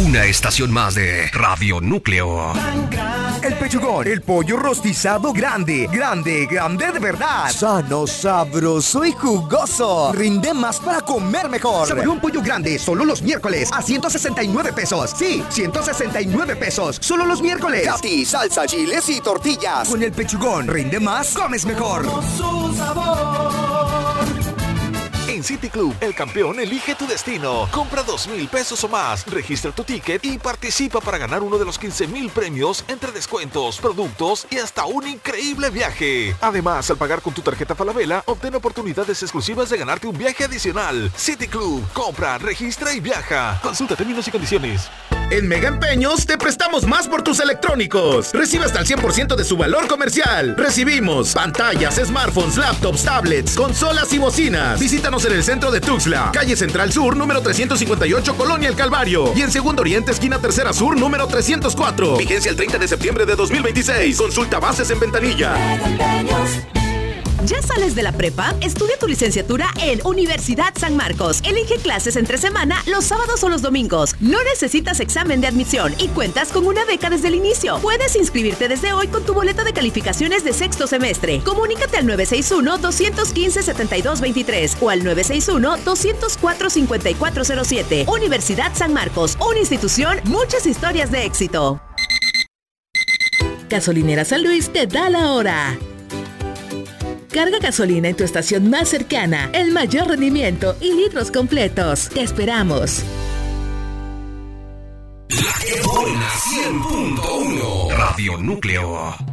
Una estación más de Radio Núcleo. El Pechugón, el pollo rostizado grande, grande, grande de verdad. Sano, sabroso y jugoso. Rinde más para comer mejor. Saborea un pollo grande solo los miércoles a 169 pesos. Sí, 169 pesos, solo los miércoles. Cati, salsa, chiles y tortillas. Con el Pechugón, rinde más, comes mejor. Su sabor. En City Club, el campeón elige tu destino. Compra 2,000 pesos o más, registra tu ticket y participa para ganar uno de los 15,000 premios entre descuentos, productos y hasta un increíble viaje. Además, al pagar con tu tarjeta Falabella, obtén oportunidades exclusivas de ganarte un viaje adicional. City Club, compra, registra y viaja. Consulta términos y condiciones. En Mega Empeños te prestamos más por tus electrónicos. Recibe hasta el 100% de su valor comercial. Recibimos pantallas, smartphones, laptops, tablets, consolas y bocinas. Visítanos en el centro de Tuxtla, calle Central Sur, número 358, Colonia El Calvario. Y en Segundo Oriente, esquina Tercera Sur, número 304. Vigencia el 30 de septiembre de 2026. Consulta bases en ventanilla. ¿Ya sales de la prepa? Estudia tu licenciatura en Universidad San Marcos. Elige clases entre semana los sábados o los domingos. No necesitas examen de admisión y cuentas con una beca desde el inicio. Puedes inscribirte desde hoy con tu boleta de calificaciones de sexto semestre. Comunícate al 961-215-7223 o al 961-204-5407. Universidad San Marcos, una institución, muchas historias de éxito. Gasolinera San Luis te da la hora. Carga gasolina en tu estación más cercana, el mayor rendimiento y litros completos. Te esperamos. La que buena 100.1 Radio Núcleo.